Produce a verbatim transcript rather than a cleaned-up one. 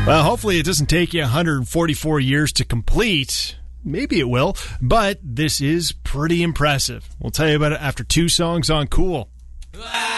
Well, hopefully it doesn't take you one hundred forty-four years to complete. Maybe it will, but this is pretty impressive. We'll tell you about it after two songs on Cool.